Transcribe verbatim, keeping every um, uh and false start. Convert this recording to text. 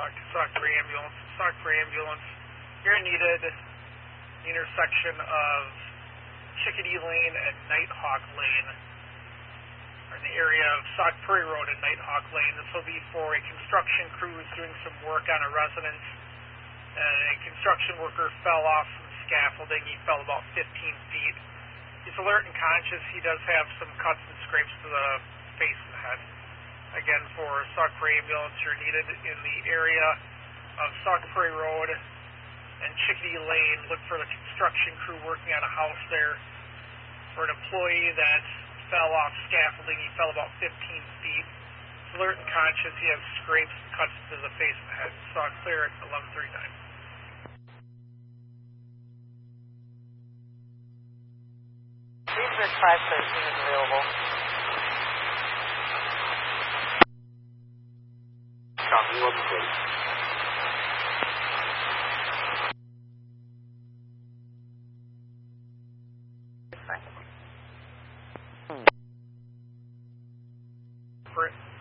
talk to Sauk three ambulance. Sauk three ambulance, you're needed intersection of Chickadee Lane and Nighthawk Lane, or in the area of Sauk Prairie Road and Nighthawk Lane. This will be for a construction crew who's doing some work on a residence, and a construction worker fell off some scaffolding. He fell about fifteen feet. He's alert and conscious. He does have some cuts and scrapes to the face and head. Again, for Sauk Prairie ambulance, you're needed in the area of Sauk Prairie Road and Chickadee Lane. Look for the construction crew working on a house there. For an employee that fell off scaffolding, he fell about fifteen feet. He's alert and conscious. He has scrapes and cuts to the face and head. Sauk clear at eleven thirty-nine. Research five thirteen is available. Copy, eleven thirty. Second. For